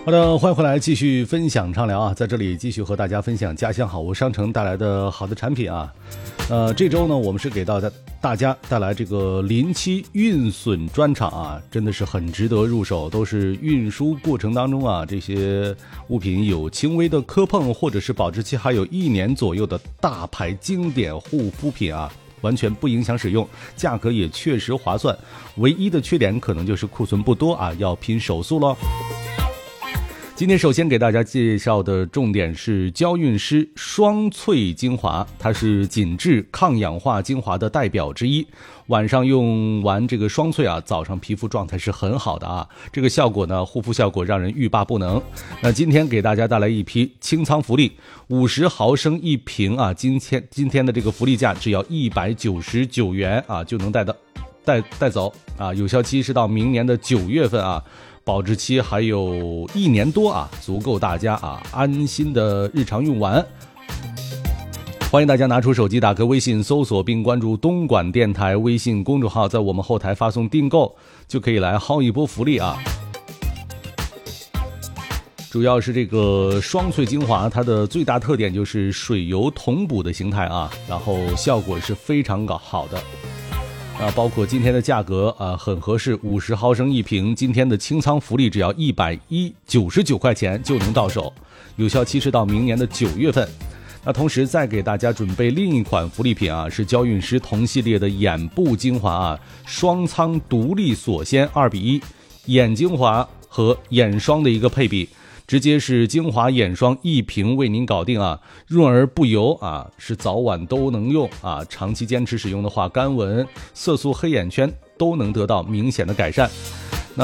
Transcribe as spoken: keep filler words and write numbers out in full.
好的，欢迎回来，继续分享畅聊啊，在这里继续和大家分享家乡好物商城带来的好的产品啊。呃，这周呢，我们是给到大家带来这个临期运损专场啊，真的是很值得入手，都是运输过程当中啊，这些物品有轻微的磕碰，或者是保质期还有一年左右的大牌经典护肤品啊。完全不影响使用，价格也确实划算，唯一的缺点可能就是库存不多啊，要拼手速咯。今天首先给大家介绍的重点是娇韵诗双萃精华，它是紧致抗氧化精华的代表之一。晚上用完这个双萃啊，早上皮肤状态是很好的啊，这个效果呢，护肤效果让人欲罢不能。那今天给大家带来一批清仓福利，五十毫升一瓶啊，今天今天的这个福利价只要一百九十九元啊，就能带到带带走啊，有效期是到明年的九月份啊。保质期还有一年多啊，足够大家啊安心的日常用完。欢迎大家拿出手机，打开微信搜索并关注东莞电台微信公众号，在我们后台发送订购，就可以来薅一波福利啊。主要是这个双萃精华，它的最大特点就是水油同补的形态啊，然后效果是非常好的。啊，包括今天的价格啊，很合适，五十毫升一瓶，今天的清仓福利只要一百九十九块钱就能到手，有效期是到明年的九月份。那同时再给大家准备另一款福利品啊，是娇韵诗同系列的眼部精华啊，双仓独立锁鲜二比一，眼精华和眼霜的一个配比。直接是精华眼霜一瓶为您搞定啊，润而不油啊，是早晚都能用啊。长期坚持使用的话，干纹、色素黑眼圈都能得到明显的改善。